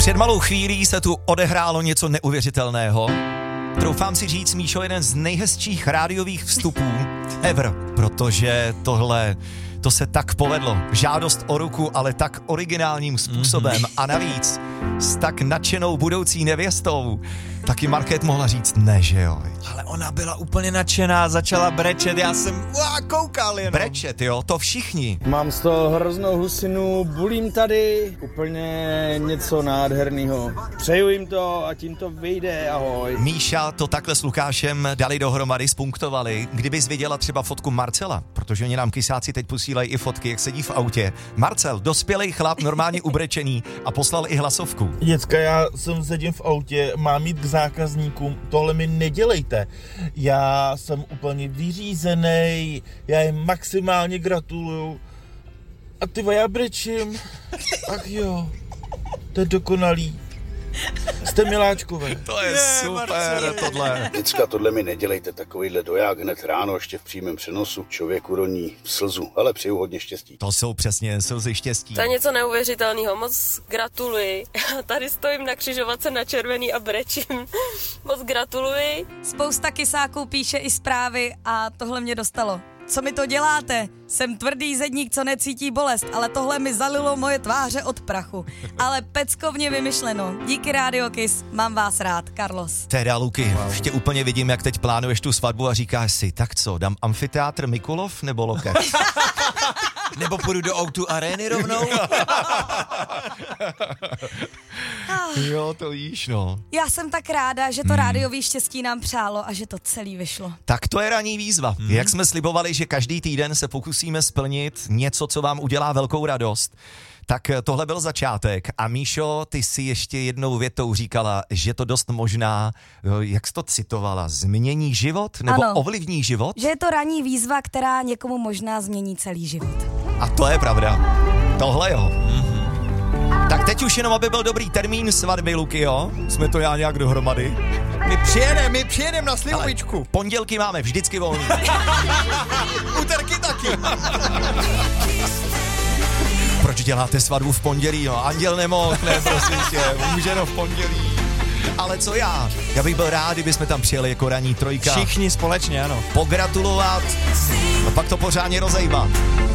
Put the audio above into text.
Před malou chvílí se tu odehrálo něco neuvěřitelného. Troufám si říct, Míšo, jeden z nejhezčích rádiových vstupů ever, protože to se tak povedlo. Žádost o ruku, ale tak originálním způsobem a navíc s tak nadšenou budoucí nevěstou. Taky Markéta mohla říct ne, že jo? Ale ona byla úplně nadšená, začala brečet, já jsem koukal jenom. Brečet, jo, to všichni. Mám z toho hroznou husinu, bulím tady, úplně něco nádherného. Přeju jim to a tím to vyjde, ahoj. Míša to takhle s Lukášem dali dohromady, spunktovali. Kdybys viděla třeba fotku Marcela, protože oni nám kysáci teď posílají i fotky, jak sedí v autě. Marcel, dospělej chlap, normálně ubrečený a poslal i hlasovku. Děcka, já sedím v autě, mám jít k zákazníkům, tohle mi nedělejte. Já jsem úplně vyřízený, já jim maximálně gratuluju. A ty já brečím. Ach jo, to je dokonalý. Jste miláčkové. To je super, tohle. Děcka, tohle mi nedělejte, takovýhle doják hned ráno, ještě v přímém přenosu. Člověku roní slzu, ale přeju hodně štěstí. To jsou přesně slzy štěstí. To je něco neuvěřitelného, moc gratuluji. Tady stojím na křižovatce na červený a brečím. Moc gratuluji. Spousta kysáků píše i zprávy a tohle mě dostalo. Co mi to děláte? Jsem tvrdý zedník, co necítí bolest, ale tohle mi zalilo moje tváře od prachu. Ale peckovně vymyšleno. Díky Radio Kiss, mám vás rád, Carlos. Teda, Luky, ještě úplně vidím, jak teď plánuješ tu svatbu a říkáš si, tak co, dám amfiteátr Mikulov nebo Loket? Nebo půjdu do O2 Areny rovnou? Jo, to víš, no. Já jsem tak ráda, že to rádiový štěstí nám přálo a že to celý vyšlo. Tak to je ranní výzva. Jak jsme slibovali, že každý týden se pokusíme splnit něco, co vám udělá velkou radost, tak tohle byl začátek. A Míšo, ty si ještě jednou větou říkala, že to dost možná, jak jsi to citovala, změní život? Nebo ano, ovlivní život? Že je to ranní výzva, která někomu možná změní celý život. A to je pravda. Tohle jo. Tak teď už jenom, aby byl dobrý termín svatby, Luky, jo? Jsme to já nějak dohromady. My přijedeme na slivovičku. Ale pondělky máme vždycky volný. Úterky taky. Proč děláte svatbu v pondělí, no? Anděl nemohl, ne, prosím tě, může jenom v pondělí. Ale co já? Já bych byl rád, kdybychom tam přijeli jako ranní trojka. Všichni společně, ano. Pogratulovat, a pak to pořádně rozejbat.